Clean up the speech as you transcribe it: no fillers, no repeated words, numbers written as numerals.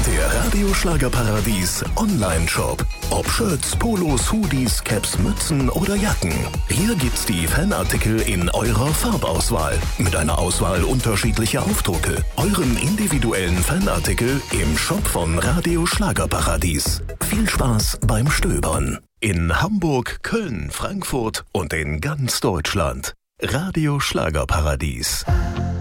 Der Radio Schlagerparadies Online-Shop. Ob Shirts, Polos, Hoodies, Caps, Mützen oder Jacken. Hier gibt's die Fanartikel in eurer Farbauswahl. Mit einer Auswahl unterschiedlicher Aufdrucke. Euren individuellen Fanartikel im Shop von Radio Schlagerparadies. Viel Spaß beim Stöbern. In Hamburg, Köln, Frankfurt und in ganz Deutschland. Radio Schlagerparadies.